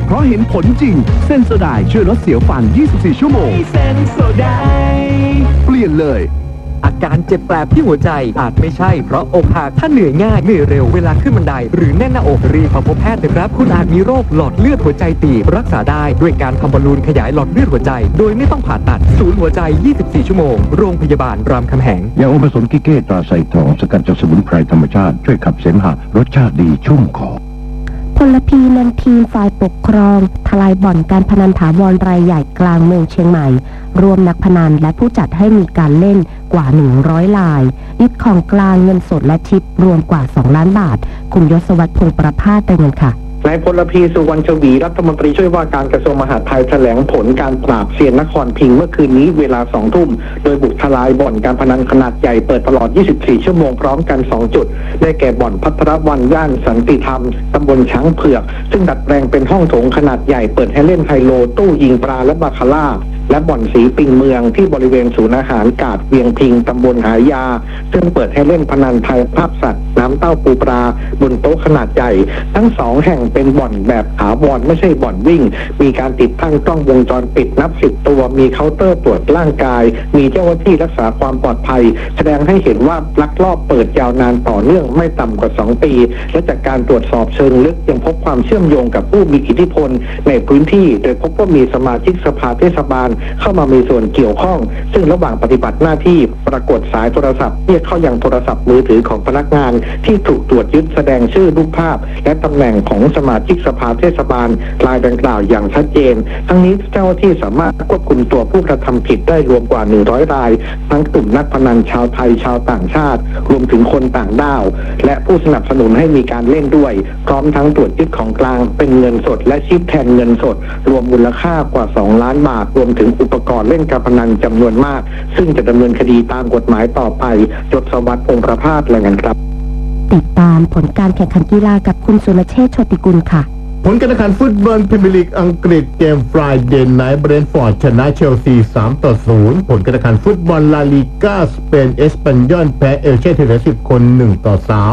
เพราะเห็นผลจริงเซนโซไดช่วยลดเสียวฟัน 24 ชั่วโมงเซนโซไดเปลี่ยนเลยอาการเจ็บแปลบที่หัวใจอาจไม่ใช่เพราะอกหักถ้าเหนื่อยง่ายเหนื่อยเร็วเวลาขึ้นบันไดหรือแน่นหน้าอกรีบมาพบแพทย์นะครับคุณอาจมีโรคหลอดเลือดหัวใจตีบรักษาได้ด้วยการทำบอลลูนขยายหลอดเลือดหัวใจโดยไม่ต้องผ่าตัดศูนย์หัวใจ 24 ชั่วโมงโรงพยาบาลรามคำแหงยาอมผสมกิเกตราไซทองสกัดจากสมุนไพรธรรมชาติช่วยขับเสมหะรสชาติดีชุ่มคอพลพีนำทีมฝ่ายปกครองทลายบ่อนการพนันถาวรรายใหญ่กลางเมืองเชียงใหม่รวมนักพนันและผู้จัดให้มีการเล่นกว่า100รายยึดของกลางเงินสดและทิปรวมกว่า2ล้านบาทคุณยศวัฒน์พงษ์ประภาสได้เงินค่ะนายพลพีสุวรรณชวีรัฐมนตรีช่วยว่าการกระทรวงมหาดไทยแถลงผลการปราบเซียนนครพิงค์เมื่อคืนนี้เวลา 20:00 นโดยบุกทลายบ่อนการพนันขนาดใหญ่เปิดตลอด 24 ชั่วโมงพร้อมกัน 2 จุดได้แก่บ่อนภัทรวันย่านสันติธรรมตำบลช้างเผือกซึ่งดัดแปลงเป็นห้องโถงขนาดใหญ่เปิดให้เล่นไฮโลตู้ยิงปลาและบาคาร่าและบ่อนสีปิงเมืองที่บริเวณศูนย์อาหารกาดเวียงพิงตำบลหายาซึ่งเปิดให้เล่นพนันไทยภาพสัตว์น้ำเต้าปูปลาบนโต๊ะขนาดใหญ่ทั้ง2แห่งเป็นบ่อนแบบถาวรไม่ใช่บ่อนวิ่งมีการติดตั้งกล้องวงจรปิดนับ10ตัวมีเคาน์เตอร์ตรวจร่างกายมีเจ้าหน้าที่รักษาความปลอดภัยแสดงให้เห็นว่าลักลอบเปิดยาวนานต่อเนื่องไม่ต่ำกว่า2ปีและจากการตรวจสอบเชิงลึกยังพบความเชื่อมโยงกับผู้มีอิทธิพลในพื้นที่โดยพบว่ามีสมาชิกสภาเทศบาลเข้ามามีส่วนเกี่ยวข้องซึ่งระหว่างปฏิบัติหน้าที่ปรากฏสายโทรศัพท์เรียกเข้ายังโทรศัพท์มือถือของพนักงานที่ถูกตรวจยึดแสดงชื่อรูปภาพและตำแหน่งของสมาชิกสภาเทศบาลรายดังกล่าวอย่างชัดเจนทั้งนี้เจ้าหน้าที่สามารถควบคุมตัวผู้กระทำผิดได้รวมกว่า100รายทั้งกลุ่มนักพนันชาวไทยชาวต่างชาติรวมถึงคนต่างด้าวและผู้สนับสนุนให้มีการเล่นด้วยพร้อมทั้งตรวจยึดของกลางเป็นเงินสดและชิปแทนเงินสดรวมมูลค่ากว่า2ล้านบาทรวมถึงอุปกรณ์เล่นการพนันจำนวนมากซึ่งจะดำเนินคดีตามกฎหมายต่อไปยศวัฒน์พงษ์ประภาสรายงานครับติดตามผลการแข่งขันกีฬากับคุณสุรเชษฐ์โชติกุลค่ะผลการแข่งขันฟุตบอลพรีเมียร์ลีกอังกฤษเกม Friday Night เบรนท์ฟอร์ดชนะเชลซี 3-0 ผลการแข่งขันฟุตบอลลาลีกาสเปนเอสปันยอลแพ้เอลเช่เทเล10 คน 1-3